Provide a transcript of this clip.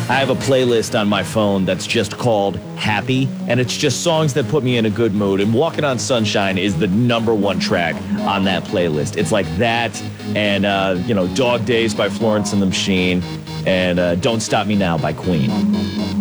I have a playlist on my phone that's just called Happy, and it's just songs that put me in a good mood. And Walking on Sunshine is the number one track on that playlist. It's like that, and Dog Days by Florence and the Machine, and Don't Stop Me Now by Queen.